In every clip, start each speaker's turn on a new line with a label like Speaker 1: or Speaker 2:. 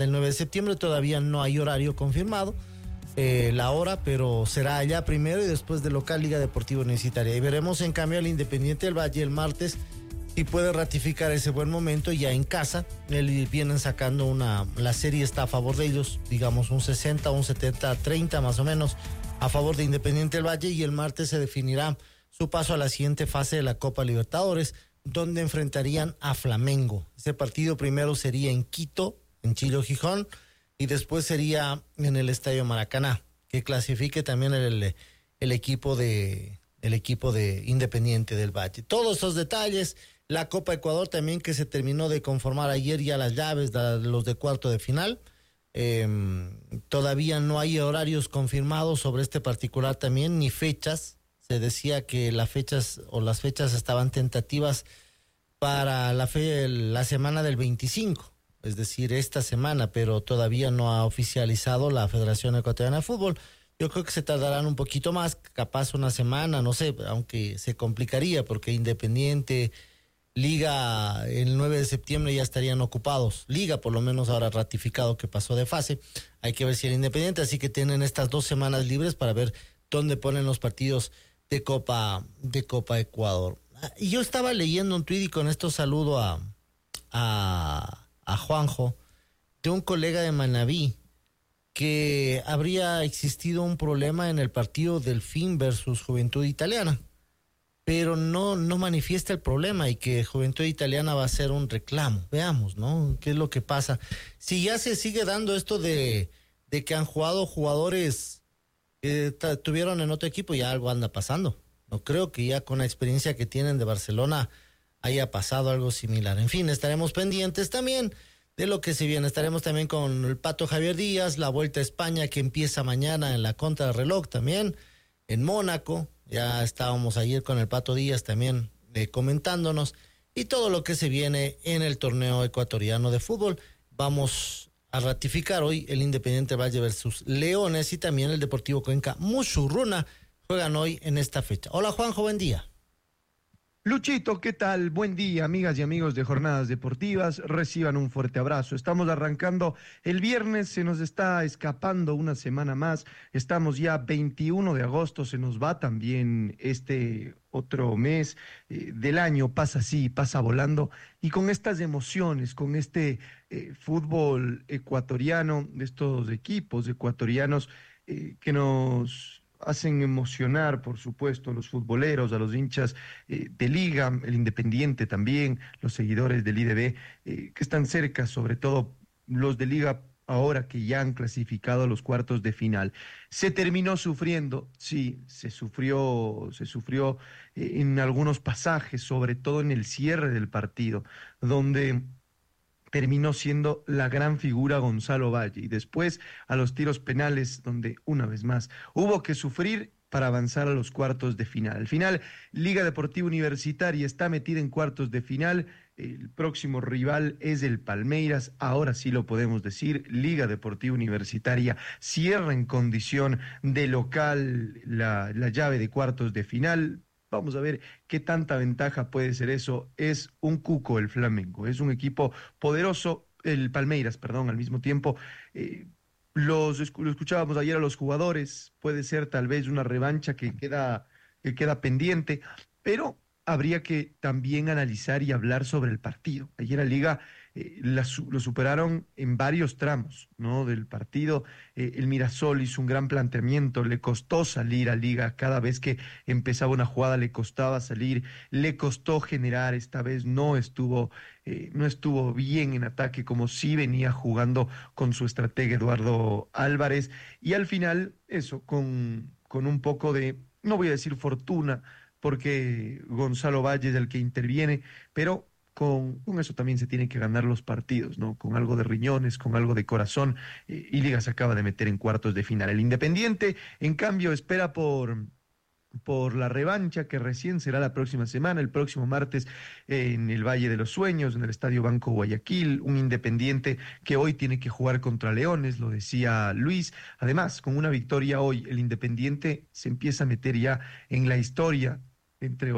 Speaker 1: del 9 de septiembre. Todavía no hay horario confirmado, la hora, pero será allá primero y después de local Liga Deportiva Universitaria. Y veremos en cambio al Independiente del Valle el martes si puede ratificar ese buen momento ya en casa. Vienen sacando la serie está a favor de ellos, digamos un 60, un 70-30 más o menos a favor de Independiente del Valle, y el martes se definirá su paso a la siguiente fase de la Copa Libertadores, donde enfrentarían a Flamengo. Ese partido primero sería en Quito, en Chilo Gijón, y después sería en el Estadio Maracaná, que clasifique también el equipo de Independiente del Valle. Todos esos detalles, la Copa Ecuador también, que se terminó de conformar ayer ya las llaves de los de cuarto de final. Todavía no hay horarios confirmados sobre este particular también, ni fechas. Se decía que las fechas estaban tentativas para la semana del 25, es decir, esta semana, pero todavía no ha oficializado la Federación Ecuatoriana de Fútbol. Yo creo que se tardarán un poquito más, capaz una semana, no sé, aunque se complicaría porque Independiente, Liga, el 9 de septiembre ya estarían ocupados. Liga, por lo menos ahora ratificado que pasó de fase. Hay que ver si el Independiente, así que tienen estas 2 semanas libres para ver dónde ponen los partidos de Copa Ecuador. Y yo estaba leyendo un tuit, y con esto saludo a Juanjo, de un colega de Manabí, que habría existido un problema en el partido Delfín versus Juventud Italiana, pero no manifiesta el problema, y que Juventud Italiana va a hacer un reclamo. Veamos, ¿no? ¿Qué es lo que pasa? Si ya se sigue dando esto de que han jugado jugadores que tuvieron en otro equipo, ya algo anda pasando. No creo que ya con la experiencia que tienen de Barcelona haya pasado algo similar. En fin, estaremos pendientes también de lo que se viene. Estaremos también con el Pato Javier Díaz, la Vuelta a España que empieza mañana en la contrarreloj también, en Mónaco. Ya estábamos ayer con el Pato Díaz también comentándonos, y todo lo que se viene en el torneo ecuatoriano de fútbol. Vamos a ratificar hoy el Independiente Valle versus Leones, y también el Deportivo Cuenca Musurruna juegan hoy en esta fecha. Hola Juanjo, buen día.
Speaker 2: Luchito, ¿qué tal? Buen día, amigas y amigos de Jornadas Deportivas. Reciban un fuerte abrazo. Estamos arrancando el viernes, se nos está escapando una semana más. Estamos ya 21 de agosto, se nos va también este otro mes del año. Pasa así, pasa volando. Y con estas emociones, con este fútbol ecuatoriano, de estos equipos ecuatorianos que nos hacen emocionar, por supuesto, a los futboleros, a los hinchas de Liga, el Independiente también, los seguidores del IDB, que están cerca, sobre todo los de Liga, ahora que ya han clasificado a los cuartos de final. Se terminó sufriendo, sí, se sufrió en algunos pasajes, sobre todo en el cierre del partido, donde terminó siendo la gran figura Gonzalo Valle, y después a los tiros penales, donde una vez más hubo que sufrir para avanzar a los cuartos de final. Al final, Liga Deportiva Universitaria está metida en cuartos de final. El próximo rival es el Palmeiras, ahora sí lo podemos decir. Liga Deportiva Universitaria cierra en condición de local la llave de cuartos de final. Vamos a ver qué tanta ventaja puede ser eso. Es un cuco el Flamengo, es un equipo poderoso, el Palmeiras, perdón, al mismo tiempo. Lo escuchábamos ayer a los jugadores, puede ser tal vez una revancha que queda pendiente, pero habría que también analizar y hablar sobre el partido. Ayer la Liga lo superaron en varios tramos, ¿no? Del partido. El Mirasol hizo un gran planteamiento, le costó salir a Liga, cada vez que empezaba una jugada le costaba salir, le costó generar, esta vez no estuvo bien en ataque como sí venía jugando con su estratega Eduardo Álvarez, y al final eso, con un poco de, no voy a decir fortuna, porque Gonzalo Valle es el que interviene, pero con eso también se tienen que ganar los partidos, ¿no? Con algo de riñones, con algo de corazón, y Liga se acaba de meter en cuartos de final. El Independiente, en cambio, espera por la revancha, que recién será la próxima semana, el próximo martes, en el Valle de los Sueños, en el Estadio Banco Guayaquil. Un Independiente que hoy tiene que jugar contra Leones, lo decía Luis. Además, con una victoria hoy, el Independiente se empieza a meter ya en la historia entre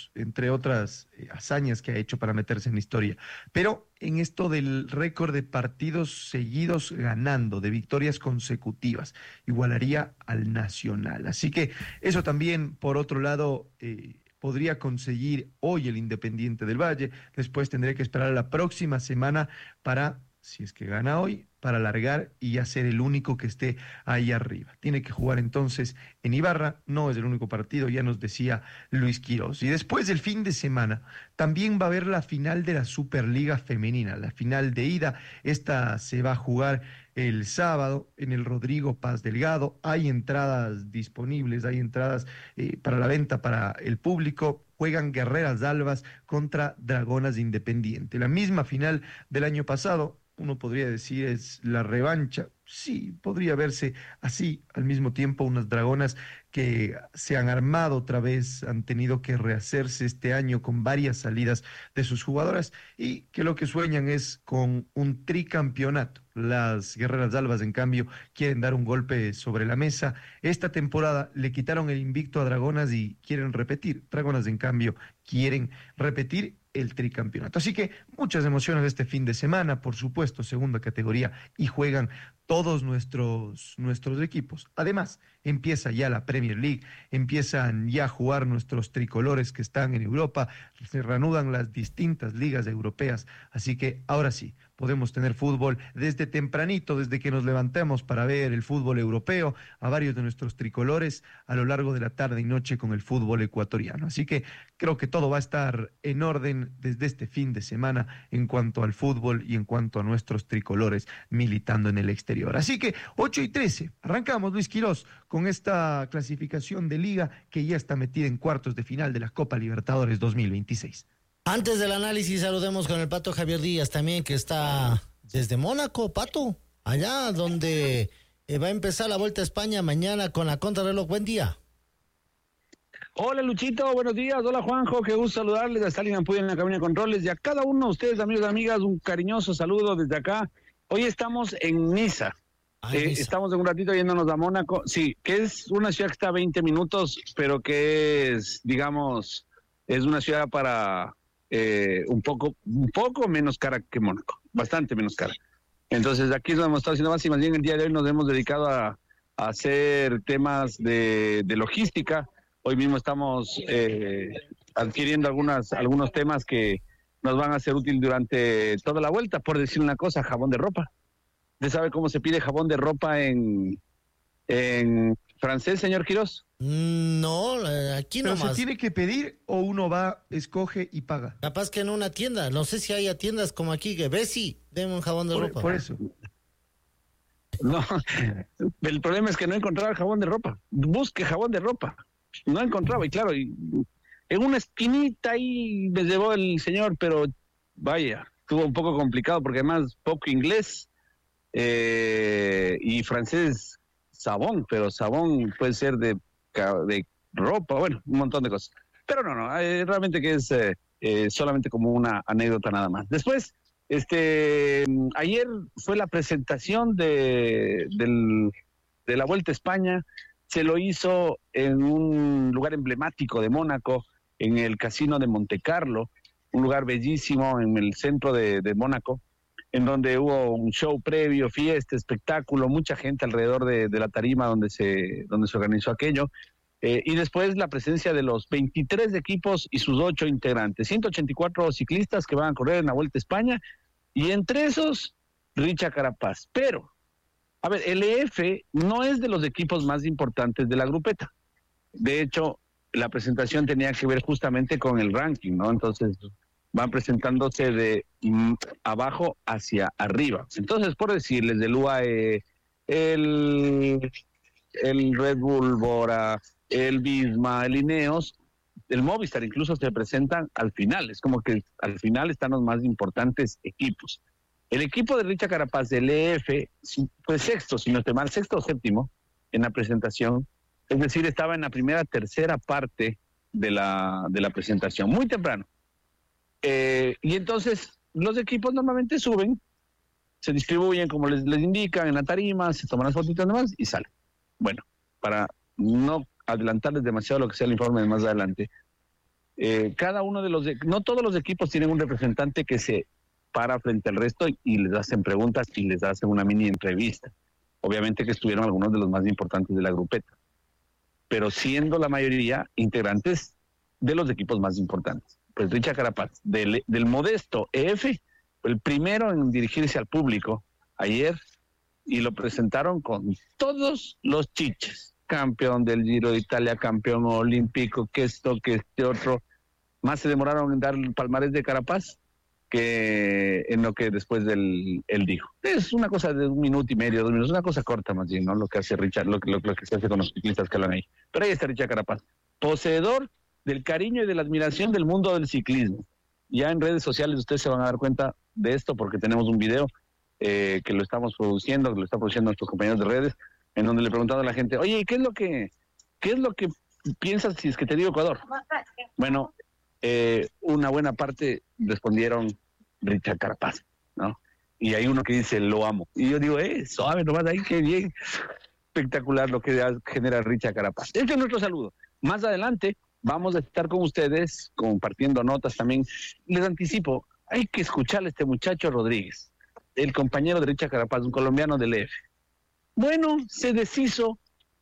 Speaker 2: otras hazañas que ha hecho para meterse en la historia. Pero en esto del récord de partidos seguidos ganando, de victorias consecutivas, igualaría al Nacional. Así que eso también, por otro lado, podría conseguir hoy el Independiente del Valle. Después tendría que esperar a la próxima semana para, si es que gana hoy, para alargar y ya ser el único que esté ahí arriba. Tiene que jugar entonces en Ibarra, no es el único partido, ya nos decía Luis Quiroz. Y después del fin de semana también va a haber la final de la Superliga Femenina, la final de ida. Esta se va a jugar el sábado en el Rodrigo Paz Delgado. Hay entradas disponibles, hay entradas para la venta para el público. Juegan Guerreras Albas contra Dragonas de Independiente. La misma final del año pasado, uno podría decir es la revancha. Sí, podría verse así. Al mismo tiempo, unas Dragonas que se han armado otra vez, han tenido que rehacerse este año con varias salidas de sus jugadoras y que lo que sueñan es con un tricampeonato. Las Guerreras Albas, en cambio, quieren dar un golpe sobre la mesa. Esta temporada le quitaron el invicto a Dragonas y quieren repetir. Dragonas, en cambio, quieren repetir el tricampeonato. Así que muchas emociones este fin de semana, por supuesto, segunda categoría, y juegan todos nuestros equipos. Además, empieza ya la Premier League, empiezan ya a jugar nuestros tricolores que están en Europa, se reanudan las distintas ligas europeas, así que ahora sí, podemos tener fútbol desde tempranito, desde que nos levantemos para ver el fútbol europeo, a varios de nuestros tricolores a lo largo de la tarde y noche con el fútbol ecuatoriano. Así que creo que todo va a estar en orden desde este fin de semana en cuanto al fútbol y en cuanto a nuestros tricolores militando en el exterior. Así que 8:13, arrancamos, Luis Quiroz, con esta clasificación de liga que ya está metida en cuartos de final de la Copa Libertadores 2026.
Speaker 1: Antes del análisis, saludemos con el Pato Javier Díaz también, que está desde Mónaco, Pato, allá donde va a empezar la Vuelta a España mañana con la contrarreloj. Buen día.
Speaker 3: Hola Luchito, buenos días. Hola Juanjo, qué gusto saludarles. A Stalin Ampudia en la cabina de controles y a cada uno de ustedes, amigos y amigas, un cariñoso saludo desde acá. Hoy estamos en Niza. Niza. Estamos en un ratito yéndonos a Mónaco. Sí, que es una ciudad que está a 20 minutos, pero que es, digamos, es una ciudad para un poco menos cara que Mónaco, bastante menos cara. Entonces aquí es donde hemos estado haciendo más y más bien el día de hoy nos hemos dedicado a hacer temas de logística. Hoy mismo estamos adquiriendo algunos temas que nos van a ser útiles durante toda la vuelta. Por decir una cosa, jabón de ropa. ¿Usted sabe cómo se pide jabón de ropa en francés, señor Quiroz?
Speaker 1: No, aquí no.
Speaker 2: ¿Pero se tiene que pedir o uno va, escoge y paga?
Speaker 1: Capaz que en una tienda. No sé si hay tiendas como aquí que Bessie, deme un jabón de ropa.
Speaker 2: Por eso.
Speaker 3: No, el problema es que no encontraba jabón de ropa. Busque jabón de ropa. No encontraba, y claro, en una esquinita ahí me llevó el señor, pero vaya, estuvo un poco complicado porque además poco inglés y francés sabón, pero sabón puede ser de ropa, bueno, un montón de cosas. Pero no, realmente que es solamente como una anécdota nada más. Después, ayer fue la presentación de la Vuelta a España. Se lo hizo en un lugar emblemático de Mónaco, en el Casino de Montecarlo, un lugar bellísimo en el centro de Mónaco, en donde hubo un show previo, fiesta, espectáculo, mucha gente alrededor de la tarima donde se organizó aquello, y después la presencia de los 23 equipos y sus 8 integrantes, 184 ciclistas que van a correr en la Vuelta a España, y entre esos, Richard Carapaz. Pero a ver, el EF no es de los equipos más importantes de la grupeta. De hecho, la presentación tenía que ver justamente con el ranking, ¿no? Entonces, van presentándose de abajo hacia arriba. Entonces, por decirles, del UAE, el Red Bull Bora, el Visma, el Ineos, el Movistar incluso se presentan al final. Es como que al final están los más importantes equipos. El equipo de Richard Carapaz del EF fue sexto, si no estoy mal, sexto o séptimo en la presentación. Es decir, estaba en la tercera parte de la presentación, muy temprano. Y entonces los equipos normalmente suben, se distribuyen como les indican en la tarima, se toman las fotitos demás y salen. Bueno, para no adelantarles demasiado lo que sea el informe de más adelante, cada uno de no todos los equipos tienen un representante que se para frente al resto y les hacen preguntas y les hacen una mini entrevista. Obviamente que estuvieron algunos de los más importantes de la grupeta, pero siendo la mayoría integrantes de los equipos más importantes. Pues Richard Carapaz, del modesto EF, el primero en dirigirse al público ayer, y lo presentaron con todos los chiches. Campeón del Giro de Italia, campeón olímpico, que esto, que este otro. Más se demoraron en dar el palmarés de Carapaz que en lo que después él dijo. Es una cosa de 1 minuto y medio, 2 minutos, una cosa corta más bien, ¿no? Lo que hace Richard, lo que se hace con los ciclistas que hablan ahí. Pero ahí está Richard Carapaz, poseedor del cariño y de la admiración del mundo del ciclismo. Ya en redes sociales ustedes se van a dar cuenta de esto porque tenemos un video que lo estamos produciendo, que lo está produciendo nuestros compañeros de redes, en donde le preguntaba a la gente, oye, ¿qué es lo que piensas si es que te digo Ecuador? Bueno, una buena parte respondieron Richard Carapaz, ¿no? Y hay uno que dice, lo amo. Y yo digo, suave nomás ahí, qué bien. Espectacular lo que genera Richard Carapaz. Este es nuestro saludo. Más adelante vamos a estar con ustedes compartiendo notas también. Les anticipo, hay que escucharle a este muchacho Rodríguez, el compañero de Richard Carapaz, un colombiano del EF. Bueno, se deshizo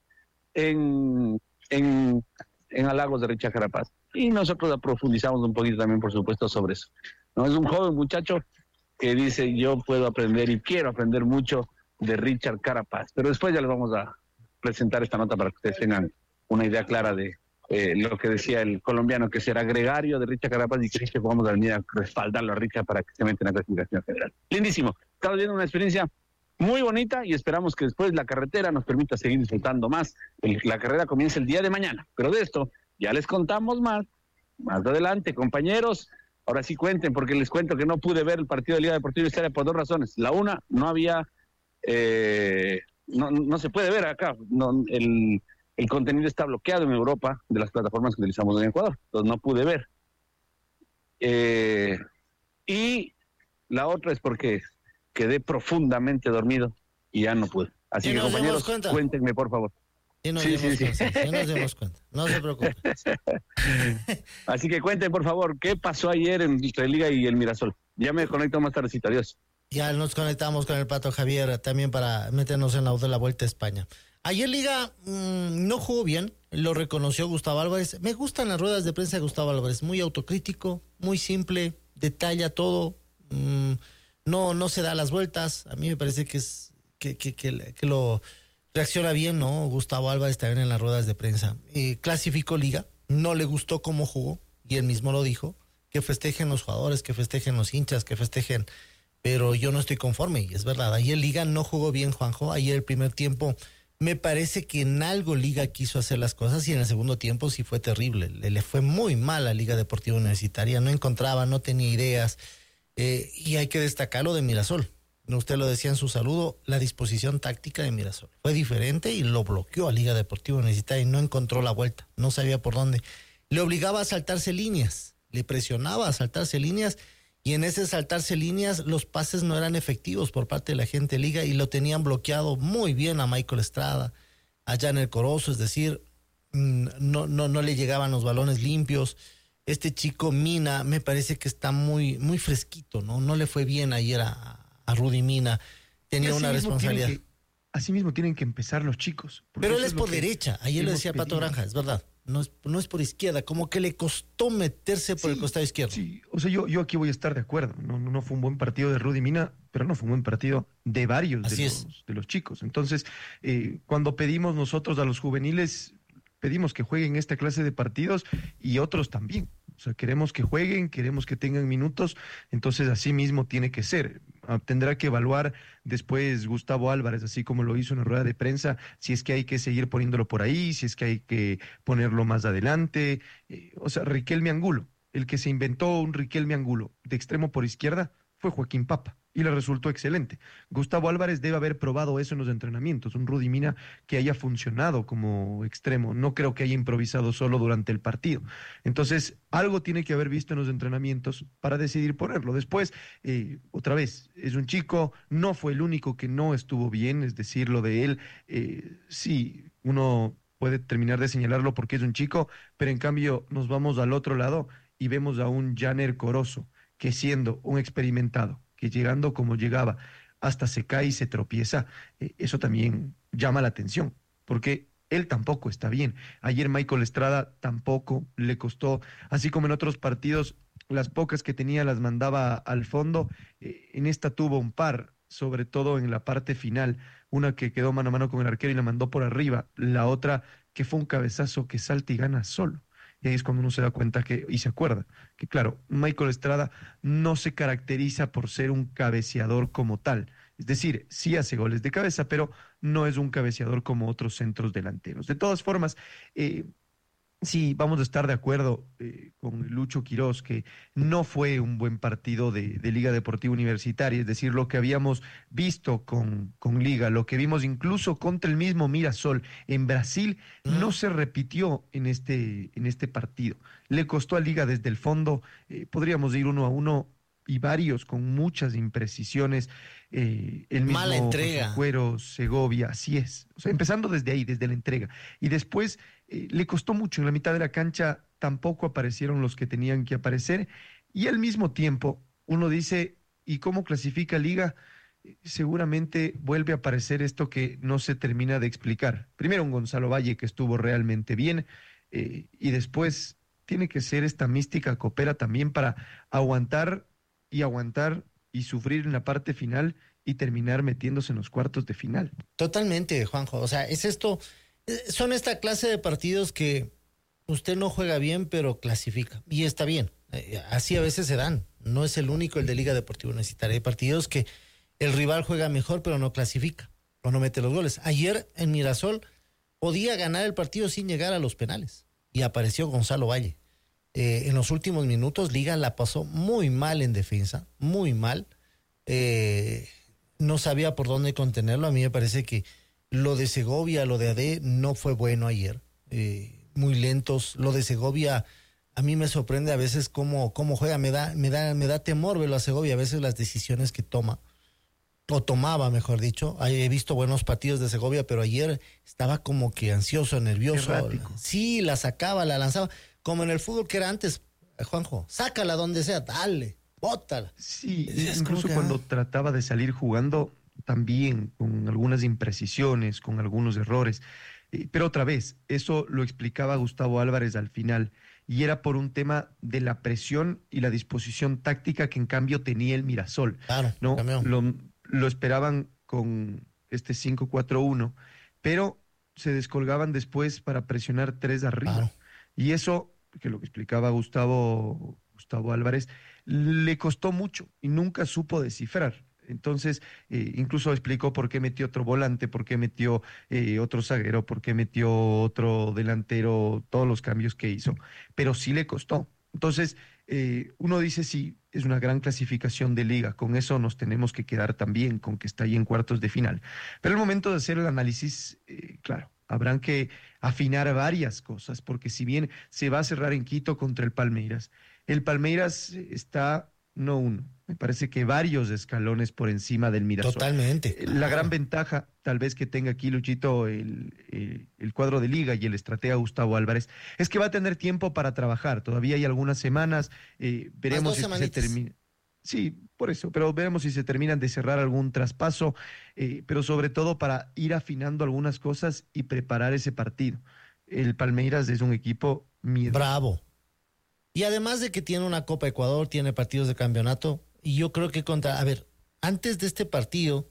Speaker 3: en halagos de Richard Carapaz. Y nosotros profundizamos un poquito también, por supuesto, sobre eso. ¿No? Es un joven muchacho que dice, yo puedo aprender y quiero aprender mucho de Richard Carapaz. Pero después ya les vamos a presentar esta nota para que ustedes tengan una idea clara de lo que decía el colombiano, que será gregario de Richard Carapaz y que vamos a venir a respaldarlo a Richard para que se meta en la clasificación general. Lindísimo. Estamos viendo una experiencia muy bonita y esperamos que después la carretera nos permita seguir disfrutando más. La carrera comienza el día de mañana, pero de esto ya les contamos más adelante, compañeros. Ahora sí cuenten, porque les cuento que no pude ver el partido de Liga Deportiva Universitaria por 2 razones. La una, no había, no se puede ver acá. El contenido está bloqueado en Europa de las plataformas que utilizamos en Ecuador, entonces no pude ver. Y la otra es porque quedé profundamente dormido y ya no pude. Así que, compañeros, cuéntenme, por favor.
Speaker 1: Sí, nos dimos cuenta, no se preocupe.
Speaker 3: Así que cuenten, por favor, ¿qué pasó ayer entre Liga y el Mirasol? Ya me conecto más tardecito, adiós.
Speaker 1: Ya nos conectamos con el Pato Javier también para meternos en la Vuelta a España. Ayer Liga no jugó bien, lo reconoció Gustavo Álvarez. Me gustan las ruedas de prensa de Gustavo Álvarez, muy autocrítico, muy simple, detalla todo, no se da las vueltas. A mí me parece que es que lo reacciona bien, ¿no? Gustavo Álvarez también en las ruedas de prensa. Clasificó Liga, no le gustó cómo jugó, y él mismo lo dijo, que festejen los jugadores, que festejen los hinchas, que festejen, pero yo no estoy conforme, y es verdad. Ayer Liga no jugó bien, Juanjo. Ayer el primer tiempo, me parece que en algo Liga quiso hacer las cosas, y en el segundo tiempo sí fue terrible. Le fue muy mal a Liga Deportiva Universitaria, no encontraba, no tenía ideas, y hay que destacar lo de Mirasol. Usted lo decía en su saludo, la disposición táctica de Mirasol fue diferente y lo bloqueó a Liga Deportiva Universitaria y no encontró la vuelta, no sabía por dónde. Le obligaba a saltarse líneas, le presionaba a saltarse líneas, y en ese saltarse líneas los pases no eran efectivos por parte de la gente de Liga y lo tenían bloqueado muy bien a Michael Estrada, a Janel Corozo, es decir, no le llegaban los balones limpios. Este chico Mina me parece que está muy fresquito, no le fue bien ayer a Rudy Mina, tenía una responsabilidad.
Speaker 2: Así mismo tienen que empezar los chicos.
Speaker 1: Pero él es por derecha, ayer lo decía Pato Granja, es verdad, no es por izquierda, como que le costó meterse por el costado izquierdo.
Speaker 2: Sí, o sea, yo aquí voy a estar de acuerdo, no fue un buen partido de Rudy Mina, pero no fue un buen partido de varios de los chicos. Entonces, cuando pedimos nosotros a los juveniles, pedimos que jueguen esta clase de partidos y otros también. O sea, queremos que jueguen, queremos que tengan minutos, entonces así mismo tiene que ser. Tendrá que evaluar después Gustavo Álvarez, así como lo hizo en la rueda de prensa, si es que hay que seguir poniéndolo por ahí, si es que hay que ponerlo más adelante. O sea, Riquelme Angulo, el que se inventó un Riquelme Angulo de extremo por izquierda fue Joaquín Papa y le resultó excelente. Gustavo Álvarez debe haber probado eso en los entrenamientos, un Rudy Mina que haya funcionado como extremo, no creo que haya improvisado solo durante el partido. Entonces, algo tiene que haber visto en los entrenamientos para decidir ponerlo. Después, otra vez, es un chico, no fue el único que no estuvo bien, es decir, lo de él, sí, uno puede terminar de señalarlo porque es un chico, pero en cambio nos vamos al otro lado y vemos a un Janer Corozo, que siendo un experimentado, que llegando como llegaba, hasta se cae y se tropieza, eso también llama la atención, porque él tampoco está bien. Ayer Michael Estrada tampoco le costó, así como en otros partidos, las pocas que tenía las mandaba al fondo, en esta tuvo un par, sobre todo en la parte final, una que quedó mano a mano con el arquero y la mandó por arriba, la otra que fue un cabezazo que salta y gana solo. Y ahí es cuando uno se da cuenta que, y se acuerda, que claro, Michael Estrada no se caracteriza por ser un cabeceador como tal. Es decir, sí hace goles de cabeza, pero no es un cabeceador como otros centros delanteros. De todas formas, sí, vamos a estar de acuerdo con Lucho Quirós, que no fue un buen partido de Liga Deportiva Universitaria, es decir, lo que habíamos visto con Liga, lo que vimos incluso contra el mismo Mirasol en Brasil, no se repitió en este partido. Le costó a Liga desde el fondo, podríamos ir 1-1 y varios con muchas imprecisiones, el mismo
Speaker 1: Mala entrega.
Speaker 2: Cuero, Segovia, así es. O sea, empezando desde ahí, desde la entrega. Y después le costó mucho, en la mitad de la cancha tampoco aparecieron los que tenían que aparecer. Y al mismo tiempo, uno dice, ¿y cómo clasifica Liga? Seguramente vuelve a aparecer esto que no se termina de explicar. Primero un Gonzalo Valle que estuvo realmente bien, y después tiene que ser esta mística coopera también para aguantar y sufrir en la parte final y terminar metiéndose en los cuartos de final.
Speaker 1: Totalmente, Juanjo. O sea, es esto, son esta clase de partidos que usted no juega bien, pero clasifica. Y está bien. Así a veces se dan. No es el único el de Liga Deportiva Universitaria. Hay partidos que el rival juega mejor, pero no clasifica o no mete los goles. Ayer en Mirasol podía ganar el partido sin llegar a los penales. Y apareció Gonzalo Valle. En los últimos minutos, Liga la pasó muy mal en defensa, muy mal. No sabía por dónde contenerlo. A mí me parece que lo de Segovia, lo de AD, no fue bueno ayer. Muy lentos. Lo de Segovia, a mí me sorprende a veces cómo juega. Me da temor verlo a Segovia, a veces las decisiones que toma, o tomaba, mejor dicho. He visto buenos partidos de Segovia, pero ayer estaba como que ansioso, nervioso.
Speaker 2: Errático.
Speaker 1: Sí, la sacaba, la lanzaba. Como en el fútbol que era antes, Juanjo, sácala donde sea, dale, bótala.
Speaker 2: Sí,
Speaker 1: Es
Speaker 2: incluso
Speaker 1: como que,
Speaker 2: cuando trataba de salir jugando, también con algunas imprecisiones, con algunos errores. Pero otra vez, eso lo explicaba Gustavo Álvarez al final, y era por un tema de la presión y la disposición táctica que en cambio tenía el Mirasol.
Speaker 1: Claro,
Speaker 2: ¿No?
Speaker 1: cambió.
Speaker 2: Lo esperaban con este 5-4-1, pero se descolgaban después para presionar 3 arriba.
Speaker 1: Claro.
Speaker 2: Y eso, que lo que explicaba Gustavo Álvarez, le costó mucho y nunca supo descifrar. Entonces, incluso explicó por qué metió otro volante, por qué metió otro zaguero, por qué metió otro delantero, todos los cambios que hizo. Pero sí le costó. Entonces, uno dice, sí, es una gran clasificación de Liga. Con eso nos tenemos que quedar también, con que está ahí en cuartos de final. Pero el momento de hacer el análisis, claro, habrán que afinar varias cosas, porque si bien se va a cerrar en Quito contra el Palmeiras está, no uno, me parece que varios escalones por encima del Mirasol.
Speaker 1: Totalmente.
Speaker 2: La gran ventaja, tal vez que tenga aquí, Luchito, el cuadro de Liga y el estratega Gustavo Álvarez, es que va a tener tiempo para trabajar. Todavía hay algunas semanas, veremos si es que se termina. Sí, por eso, pero veremos si se terminan de cerrar algún traspaso, pero sobre todo para ir afinando algunas cosas y preparar ese partido. El Palmeiras es un equipo miedoso.
Speaker 1: Bravo. Y además de que tiene una Copa Ecuador, tiene partidos de campeonato, y yo creo que antes de este partido,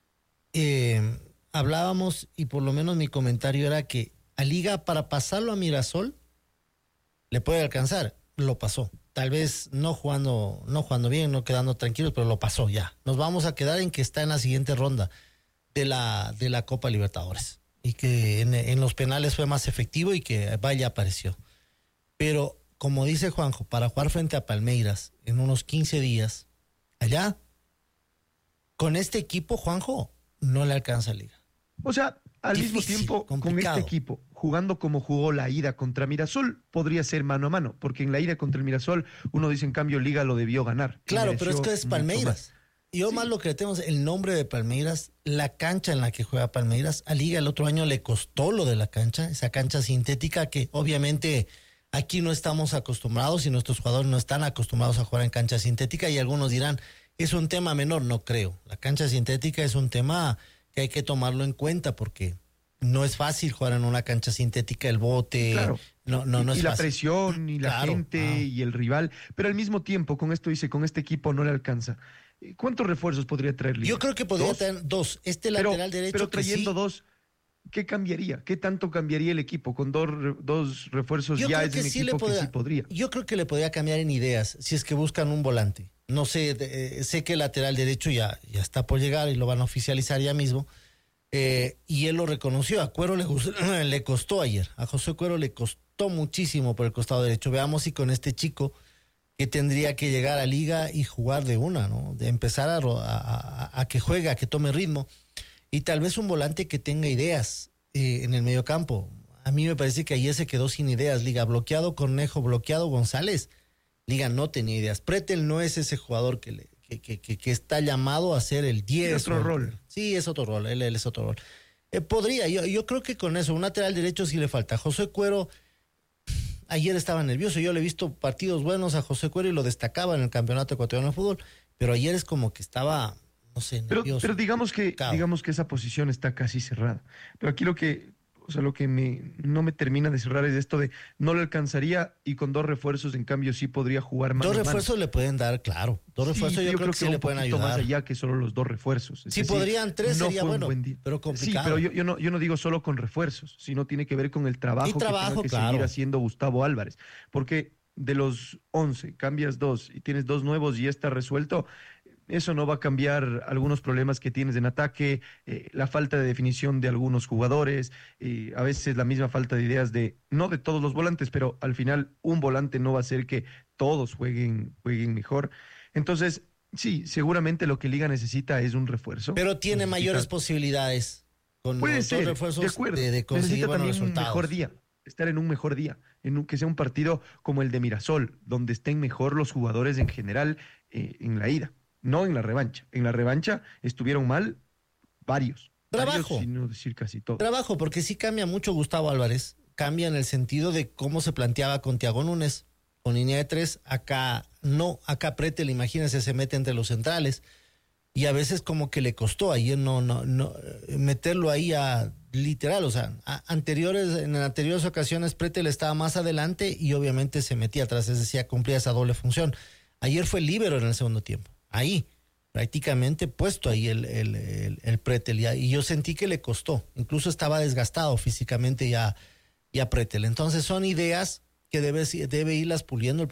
Speaker 1: hablábamos, y por lo menos mi comentario era que a Liga, para pasarlo a Mirasol, le puede alcanzar. Lo pasó. Tal vez no jugando bien, no quedando tranquilos, pero lo pasó ya. Nos vamos a quedar en que está en la siguiente ronda de la Copa Libertadores. Y que en los penales fue más efectivo y que Valle apareció. Pero, como dice Juanjo, para jugar frente a Palmeiras en unos 15 días, allá, con este equipo, Juanjo, no le alcanza a Liga.
Speaker 2: O sea, al
Speaker 1: Difícil,
Speaker 2: mismo tiempo,
Speaker 1: complicado.
Speaker 2: con este equipo, jugando como jugó la ida contra Mirasol, podría ser mano a mano, porque en la ida contra el Mirasol, uno dice, en cambio, Liga lo debió ganar.
Speaker 1: Claro, pero es que es Palmeiras. Yo
Speaker 2: Sí.
Speaker 1: más lo que tenemos, el nombre de Palmeiras, la cancha en la que juega Palmeiras, a Liga el otro año le costó lo de la cancha, esa cancha sintética que obviamente aquí no estamos acostumbrados y nuestros jugadores no están acostumbrados a jugar en cancha sintética y algunos dirán, es un tema menor, no creo. La cancha sintética es un tema que hay que tomarlo en cuenta porque no es fácil jugar en una cancha sintética, el bote,
Speaker 2: Claro.
Speaker 1: no
Speaker 2: Y
Speaker 1: es
Speaker 2: la
Speaker 1: fácil.
Speaker 2: presión, y la
Speaker 1: Claro,
Speaker 2: gente, y el rival. Pero al mismo tiempo, con esto dice, con este equipo no le alcanza. ¿Cuántos refuerzos podría traer Liga?
Speaker 1: Yo creo que podría
Speaker 2: ¿Dos?
Speaker 1: tener dos. Este
Speaker 2: Pero,
Speaker 1: lateral derecho
Speaker 2: pero
Speaker 1: que sí,
Speaker 2: trayendo dos, ¿qué cambiaría? ¿Qué tanto cambiaría el equipo? Con dos refuerzos
Speaker 1: yo
Speaker 2: ya
Speaker 1: creo
Speaker 2: es
Speaker 1: que
Speaker 2: un
Speaker 1: sí
Speaker 2: equipo que sí podría.
Speaker 1: yo creo que le podría cambiar en ideas si es que buscan un volante. No sé, sé que el lateral derecho ya está por llegar y lo van a oficializar ya mismo. Y él lo reconoció. A Cuero le costó ayer. A José Cuero le costó muchísimo por el costado derecho. Veamos si con este chico que tendría que llegar a Liga y jugar de una, ¿no? De empezar a que juegue, a que tome ritmo. Y tal vez un volante que tenga ideas en el mediocampo. A mí me parece que ayer se quedó sin ideas. Liga bloqueado, Cornejo bloqueado, González. Liga no tenía ideas. Pretel no es ese jugador que está llamado a ser el 10.
Speaker 2: Es otro rol.
Speaker 1: Sí, es otro rol, él es otro rol. Podría, yo creo que con eso, un lateral derecho sí le falta. José Cuero, ayer estaba nervioso, yo le he visto partidos buenos a José Cuero y lo destacaba en el Campeonato Ecuatoriano de Fútbol, pero ayer es como que estaba, no sé, nervioso.
Speaker 2: Pero digamos
Speaker 1: complicado.
Speaker 2: que esa posición está casi cerrada. Pero aquí lo que no me termina de cerrar es esto de no le alcanzaría y con dos refuerzos, en cambio, sí podría jugar más.
Speaker 1: Dos refuerzos le pueden dar, claro. Dos refuerzos yo creo que sí
Speaker 2: va
Speaker 1: le
Speaker 2: un
Speaker 1: pueden
Speaker 2: poquito
Speaker 1: ayudar.
Speaker 2: más allá que solo los dos refuerzos. Es
Speaker 1: Si
Speaker 2: decir,
Speaker 1: podrían tres
Speaker 2: no
Speaker 1: sería
Speaker 2: fue un
Speaker 1: bueno,
Speaker 2: buen día.
Speaker 1: pero
Speaker 2: Sí,
Speaker 1: complicado.
Speaker 2: pero yo no digo solo con refuerzos, sino tiene que ver con el trabajo, que tenga que
Speaker 1: claro.
Speaker 2: seguir haciendo Gustavo Álvarez. Porque de los 11 cambias dos y tienes dos nuevos y ya está resuelto, eso no va a cambiar algunos problemas que tienes en ataque, la falta de definición de algunos jugadores, a veces la misma falta de ideas no de todos los volantes, pero al final un volante no va a hacer que todos jueguen mejor. Entonces, sí, seguramente lo que Liga necesita es un refuerzo.
Speaker 1: Pero tiene
Speaker 2: Necesita-
Speaker 1: mayores posibilidades con
Speaker 2: Puede
Speaker 1: los dos
Speaker 2: ser,
Speaker 1: refuerzos
Speaker 2: de acuerdo.
Speaker 1: de conseguir
Speaker 2: Necesita
Speaker 1: buenos
Speaker 2: también un
Speaker 1: resultados.
Speaker 2: mejor día, estar en un mejor día, que sea un partido como el de Mirasol, donde estén mejor los jugadores en general en la ida, no en la revancha. En la revancha estuvieron mal varios,
Speaker 1: Trabajo.
Speaker 2: sin no decir casi todos.
Speaker 1: Trabajo, porque sí cambia mucho Gustavo Álvarez. Cambia en el sentido de cómo se planteaba con Thiago Núñez. Con línea de tres, acá no, acá Pretel, imagínense, se mete entre los centrales. Y a veces como que le costó ayer no meterlo ahí a literal, o sea, en anteriores ocasiones Pretel estaba más adelante y obviamente se metía atrás, es decir, cumplía esa doble función. Ayer fue líbero en el segundo tiempo, ahí, prácticamente puesto ahí el Pretel y yo sentí que le costó, incluso estaba desgastado físicamente ya Pretel. Entonces son ideas que debe irlas puliendo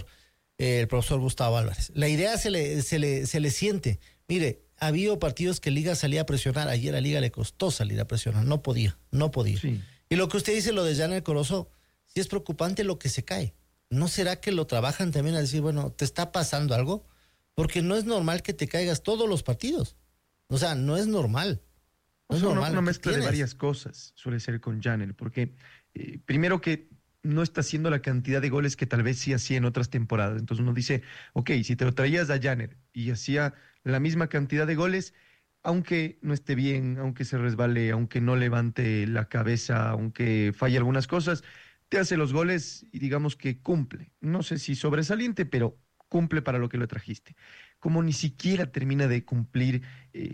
Speaker 1: el profesor Gustavo Álvarez. La idea se le siente. Mire, ha habido partidos que Liga salía a presionar. Ayer a Liga le costó salir a presionar. No podía.
Speaker 2: Sí.
Speaker 1: Y lo que usted dice, lo de Janer Corozo, sí es preocupante lo que se cae. ¿No será que lo trabajan también a decir, bueno, ¿te está pasando algo? Porque no es normal que te caigas todos los partidos. O sea, no es normal. No es normal.
Speaker 2: Una
Speaker 1: ¿Qué
Speaker 2: mezcla de
Speaker 1: tienes?
Speaker 2: varias cosas suele ser con Janel, porque primero que no está haciendo la cantidad de goles que tal vez sí hacía en otras temporadas. Entonces uno dice, ok, si te lo traías a Janel y hacía la misma cantidad de goles, aunque no esté bien, aunque se resbale, aunque no levante la cabeza, aunque falle algunas cosas, te hace los goles y digamos que cumple. No sé si sobresaliente, pero cumple para lo que lo trajiste. Como ni siquiera termina de cumplir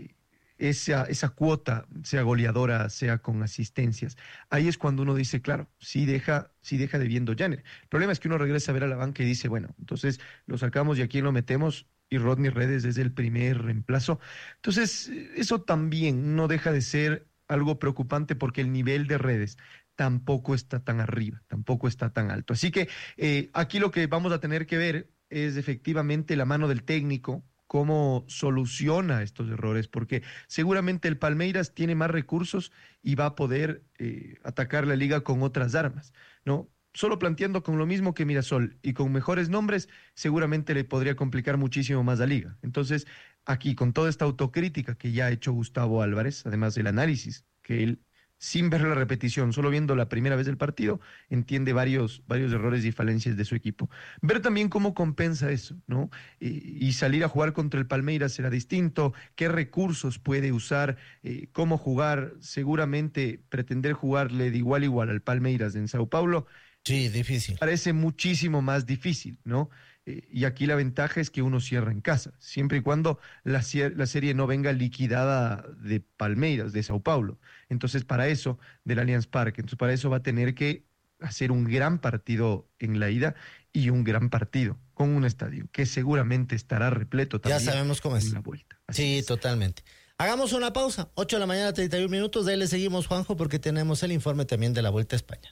Speaker 2: esa cuota, sea goleadora, sea con asistencias. Ahí es cuando uno dice, claro, sí deja debiendo Janner. El problema es que uno regresa a ver a la banca y dice, bueno, entonces lo sacamos y a quién lo metemos, y Rodney Redes es el primer reemplazo. Entonces, eso también no deja de ser algo preocupante porque el nivel de Redes tampoco está tan arriba, tampoco está tan alto. Así que aquí lo que vamos a tener que ver es efectivamente la mano del técnico, cómo soluciona estos errores, porque seguramente el Palmeiras tiene más recursos y va a poder atacar la liga con otras armas, ¿no? Solo planteando con lo mismo que Mirasol y con mejores nombres, seguramente le podría complicar muchísimo más a liga. Entonces, aquí con toda esta autocrítica que ya ha hecho Gustavo Álvarez, además del análisis que él sin ver la repetición, solo viendo la primera vez del partido, entiende varios errores y falencias de su equipo. Ver también cómo compensa eso, ¿no? Y salir a jugar contra el Palmeiras será distinto, qué recursos puede usar, cómo jugar, seguramente pretender jugarle de igual a igual al Palmeiras en Sao Paulo.
Speaker 1: Sí, difícil.
Speaker 2: Parece muchísimo más difícil, ¿no? Y aquí la ventaja es que uno cierra en casa, siempre y cuando la serie no venga liquidada de Palmeiras, de Sao Paulo. Entonces, para eso, del Allianz Parque, entonces para eso va a tener que hacer un gran partido en la ida y un gran partido con un estadio que seguramente estará repleto también.
Speaker 1: Ya sabemos cómo es.
Speaker 2: En la vuelta.
Speaker 1: Sí, totalmente. Hagamos una pausa, 8 de la mañana, 31 minutos, de ahí le seguimos, Juanjo, porque tenemos el informe también de la Vuelta a España.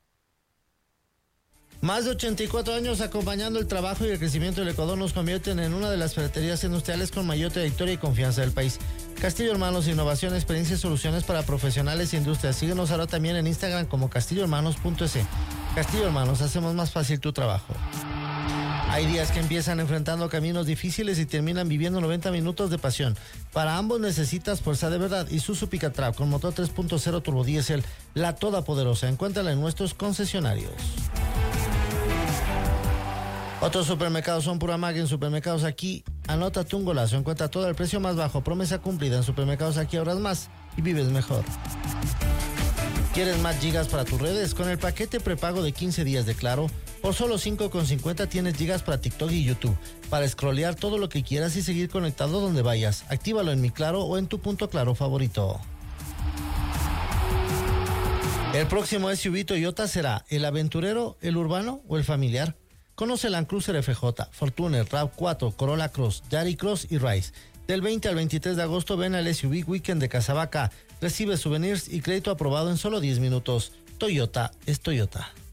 Speaker 1: Más de 84 años acompañando el trabajo y el crecimiento del Ecuador nos convierten en una de las ferreterías industriales con mayor trayectoria y confianza del país. Castillo Hermanos, innovación, experiencia y soluciones para profesionales e industrias. Síguenos ahora también en Instagram como castillohermanos.es. Castillo Hermanos, hacemos más fácil tu trabajo. Hay días que empiezan enfrentando caminos difíciles y terminan viviendo 90 minutos de pasión. Para ambos necesitas fuerza de verdad. Isuzu Picatrao con motor 3.0 turbodiesel, la todopoderosa. Encuéntrala en nuestros concesionarios. Otros supermercados son Puramag. En Supermercados Aquí, anótate un golazo. Encuentra todo el precio más bajo. Promesa cumplida. En Supermercados Aquí ahorras más y vives mejor. ¿Quieres más gigas para tus redes? Con el paquete prepago de 15 días de Claro, por solo $5.50 tienes gigas para TikTok y YouTube, para scrollear todo lo que quieras y seguir conectado donde vayas. Actívalo en Mi Claro o en tu punto Claro favorito. El próximo SUV Toyota será el aventurero, el urbano o el familiar. Conoce Land Cruiser FJ, Fortuner, RAV4, Corolla Cross, Yaris Cross y Rise. Del 20 al 23 de agosto ven al SUV Weekend de Casabaca. Recibe souvenirs y crédito aprobado en solo 10 minutos. Toyota es Toyota.